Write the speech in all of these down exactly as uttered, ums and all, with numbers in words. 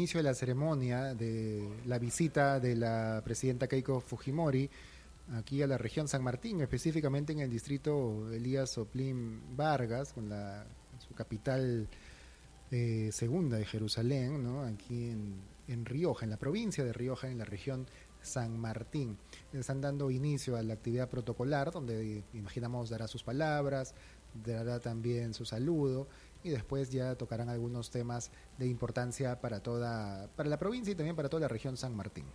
inicio de la ceremonia de la visita de la presidenta Keiko Fujimori aquí a la región San Martín, específicamente en el distrito Elías Oplín Vargas, con la su capital eh, segunda de Jerusalén, ¿no? Aquí en, en Rioja, en la provincia de Rioja, en la región San Martín. Están dando inicio a la actividad protocolar, donde imaginamos dará sus palabras, dará también su saludo, y después ya tocarán algunos temas de importancia para toda, para la provincia y también para toda la región San Martín.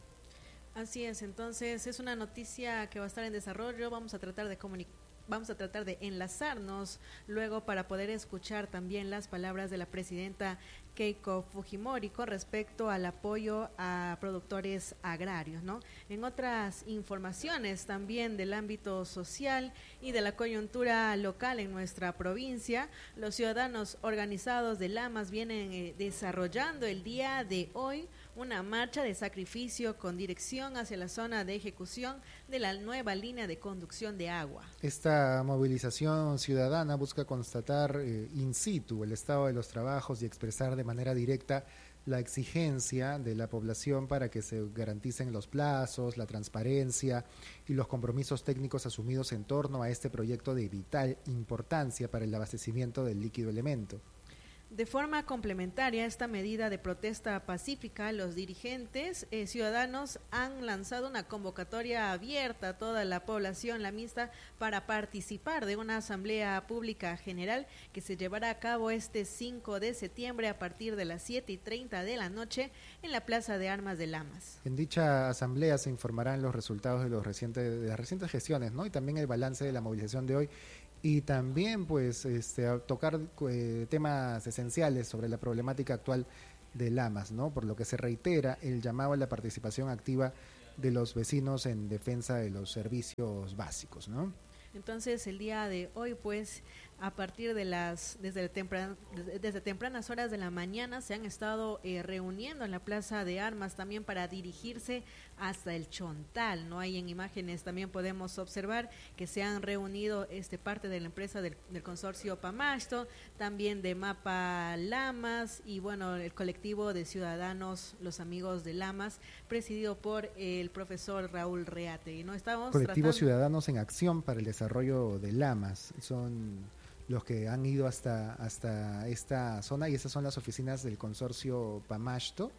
Así es, entonces es una noticia que va a estar en desarrollo. Vamos a tratar de comunicar. Vamos a tratar de enlazarnos luego para poder escuchar también las palabras de la presidenta Keiko Fujimori con respecto al apoyo a productores agrarios, ¿no? En otras informaciones también del ámbito social y de la coyuntura local en nuestra provincia, los ciudadanos organizados de Lamas vienen eh, desarrollando el día de hoy una marcha de sacrificio con dirección hacia la zona de ejecución de la nueva línea de conducción de agua. Esta movilización ciudadana busca constatar eh, in situ el estado de los trabajos y expresar de manera directa la exigencia de la población para que se garanticen los plazos, la transparencia y los compromisos técnicos asumidos en torno a este proyecto de vital importancia para el abastecimiento del líquido elemento. De forma complementaria a esta medida de protesta pacífica, los dirigentes eh, ciudadanos han lanzado una convocatoria abierta a toda la población lamista para participar de una asamblea pública general que se llevará a cabo este cinco de septiembre a partir de las siete y treinta de la noche en la Plaza de Armas de Lamas. En dicha asamblea se informarán los resultados de, los recientes, de las recientes gestiones, ¿no? Y también el balance de la movilización de hoy. Y también pues este, a tocar eh, temas esenciales sobre la problemática actual de Lamas, ¿no? Por lo que se reitera el llamado a la participación activa de los vecinos en defensa de los servicios básicos, ¿no? Entonces el día de hoy pues a partir de las desde, tempran, desde tempranas horas de la mañana se han estado eh, reuniendo en la Plaza de Armas también para dirigirse hasta el Chontal, ¿no? Ahí en imágenes también podemos observar que se han reunido este parte de la empresa del, del consorcio Pamasto, también de Mapa Lamas y bueno, el colectivo de ciudadanos, los amigos de Lamas, presidido por el profesor Raúl Reate, ¿no? Estamos colectivo tratando... Ciudadanos en Acción para el Desarrollo de Lamas, son los que han ido hasta, hasta esta zona, y esas son las oficinas del consorcio Pamasto,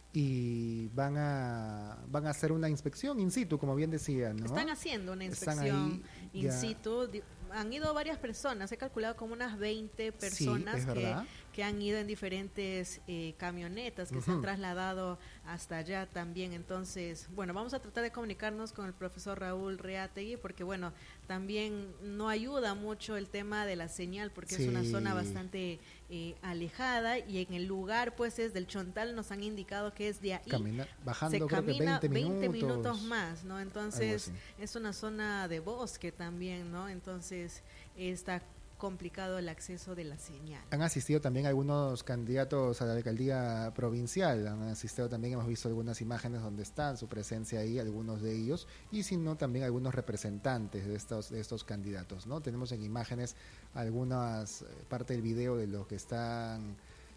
y van a van a hacer una inspección in situ, como bien decía, ¿no? Están haciendo una inspección in ya. situ, han ido varias personas, he calculado como unas veinte personas sí, que, que han ido en diferentes eh, camionetas que uh-huh. se han trasladado hasta allá también. Entonces, bueno, vamos a tratar de comunicarnos con el profesor Raúl Reategui porque, bueno, también no ayuda mucho el tema de la señal porque sí. es una zona bastante eh, alejada y en el lugar, pues, es del Chontal, nos han indicado que es de ahí. Camina, bajando se creo camina que veinte minutos. minutos más, ¿no? Entonces, es es una zona de bosque también, ¿no? Entonces, está complicado el acceso de la señal. Han asistido también algunos candidatos a la alcaldía provincial, han asistido también, hemos visto algunas imágenes donde están su presencia ahí, algunos de ellos, y si no, también algunos representantes de estos, de estos candidatos, ¿no? Tenemos en imágenes algunas, parte del video de los que están,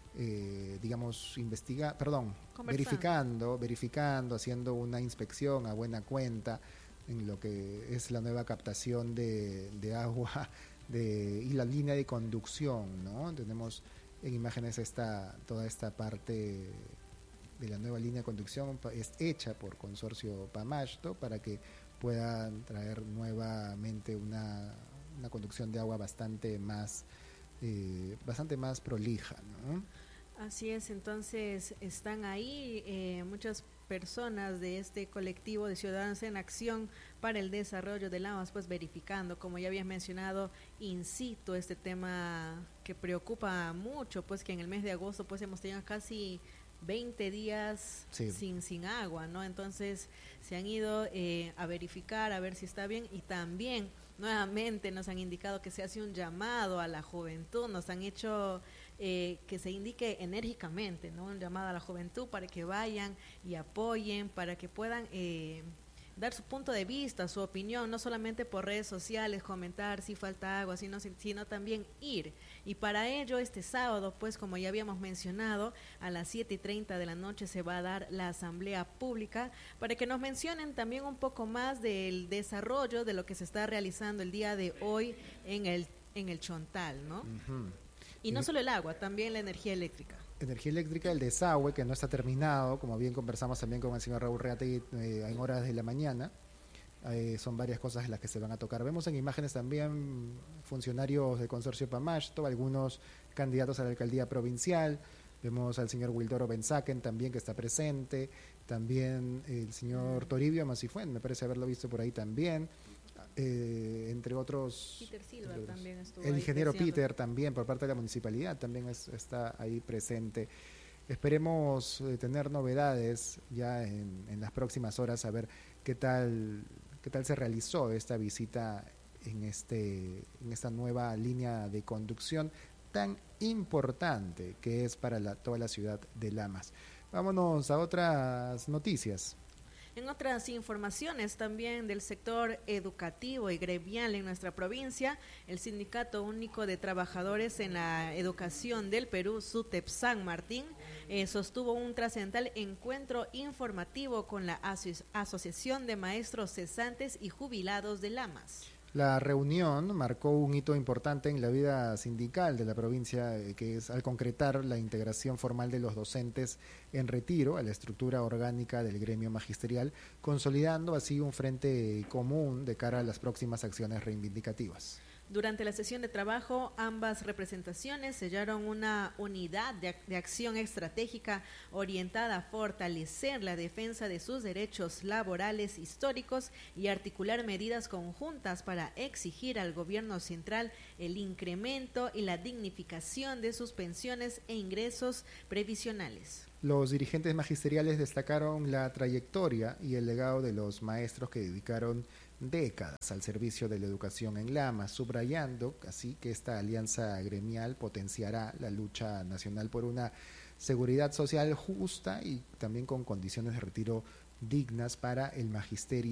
eh, digamos, investiga, perdón, verificando, verificando, haciendo una inspección a buena cuenta en lo que es la nueva captación de, de agua de, y la línea de conducción, ¿no? Tenemos en imágenes esta toda esta parte de la nueva línea de conducción, es hecha por Consorcio Pamasto para que puedan traer nuevamente una, una conducción de agua bastante más eh, bastante más prolija, ¿no? Así es, entonces están ahí eh, muchas personas de este colectivo de Ciudadanos en Acción para el Desarrollo de Lamas, pues verificando, como ya habías mencionado, in situ este tema que preocupa mucho, pues que en el mes de agosto pues hemos tenido casi veinte días sí. sin sin agua, ¿no? Entonces se han ido eh, a verificar, a ver si está bien, y también nuevamente nos han indicado que se hace un llamado a la juventud, nos han hecho eh, que se indique enérgicamente, ¿no? Un llamado a la juventud para que vayan y apoyen, para que puedan eh, dar su punto de vista, su opinión, no solamente por redes sociales, comentar si falta agua, sino, sino también ir. Y para ello, este sábado, pues como ya habíamos mencionado, a las siete y treinta de la noche se va a dar la asamblea pública para que nos mencionen también un poco más del desarrollo de lo que se está realizando el día de hoy en el, en el Chontal, ¿no? Uh-huh. Y no solo el agua, también la energía eléctrica. Energía eléctrica, el desagüe, que no está terminado, como bien conversamos también con el señor Raúl Reategui eh, en horas de la mañana. Eh, son varias cosas las que se van a tocar. Vemos en imágenes también funcionarios del consorcio Pamasto, algunos candidatos a la alcaldía provincial. Vemos al señor Wildoro Benzaken también, que está presente. También el señor Toribio Masifuen, me parece haberlo visto por ahí también. Eh, entre otros, Peter Silva otros, también estuvo el ingeniero ahí Peter también por parte de la municipalidad también es, está ahí presente. Esperemos eh, tener novedades ya en, en las próximas horas, a ver qué tal qué tal se realizó esta visita en este en esta nueva línea de conducción tan importante que es para la, toda la ciudad de Lamas. Vámonos a otras noticias. En otras informaciones también del sector educativo y gremial en nuestra provincia, el Sindicato Único de Trabajadores en la Educación del Perú, SUTEP San Martín, eh, sostuvo un trascendental encuentro informativo con la Aso- Asociación de Maestros Cesantes y Jubilados de Lamas. La reunión marcó un hito importante en la vida sindical de la provincia, eh, que es al concretar la integración formal de los docentes en retiro a la estructura orgánica del gremio magisterial, consolidando así un frente común de cara a las próximas acciones reivindicativas. Durante la sesión de trabajo, ambas representaciones sellaron una unidad de, de acción estratégica orientada a fortalecer la defensa de sus derechos laborales históricos y articular medidas conjuntas para exigir al gobierno central el incremento y la dignificación de sus pensiones e ingresos previsionales. Los dirigentes magisteriales destacaron la trayectoria y el legado de los maestros que dedicaron décadas al servicio de la educación en Lamas, subrayando así que esta alianza gremial potenciará la lucha nacional por una seguridad social justa y también con condiciones de retiro dignas para el magisterio